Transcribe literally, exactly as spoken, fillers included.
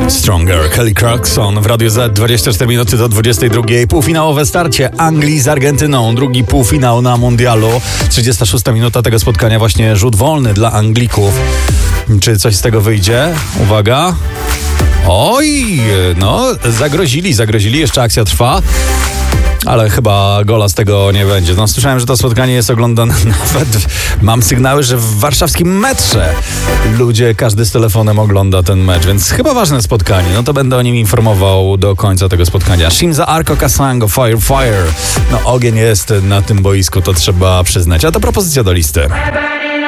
Stronger, Kelly Clarkson w Radiu Z, dwadzieścia cztery minuty do dwudziestej drugiej. Półfinałowe starcie Anglii z Argentyną, drugi półfinał na mundialu. trzydziesta szósta minuta tego spotkania, właśnie rzut wolny dla Anglików. Czy coś z tego wyjdzie? Uwaga. Oj, no zagrozili, zagrozili, jeszcze akcja trwa. Ale chyba gola z tego nie będzie. No, słyszałem, że to spotkanie jest oglądane nawet. Mam sygnały, że w warszawskim metrze ludzie, każdy z telefonem ogląda ten mecz, więc chyba ważne spotkanie. No to będę o nim informował do końca tego spotkania. Shimza Arko Kasango, Fire Fire. No ogień jest na tym boisku, to trzeba przyznać. A to propozycja do listy.